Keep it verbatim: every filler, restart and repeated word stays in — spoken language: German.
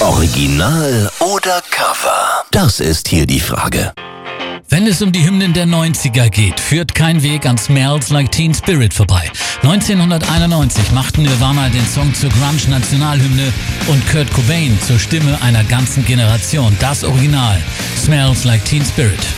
Original oder Cover? Das ist hier die Frage. Wenn es um die Hymnen der neunziger geht, führt kein Weg an Smells Like Teen Spirit vorbei. neunzehnhunderteinundneunzig machten Nirvana den Song zur Grunge-Nationalhymne und Kurt Cobain zur Stimme einer ganzen Generation. Das Original, Smells Like Teen Spirit.